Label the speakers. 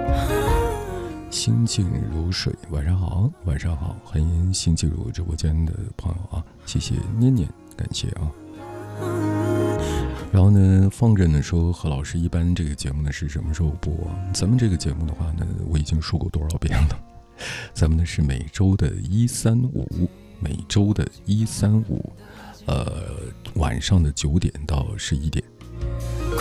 Speaker 1: 心静如水，晚上好，晚上好，欢迎新进入直播间的朋友啊，谢谢念念，感谢啊。然后呢，放着呢说何老师一般这个节目呢是什么时候播？咱们这个节目的话呢，我已经说过多少遍了，咱们呢是每周的135，每周的135，晚上的9点到11点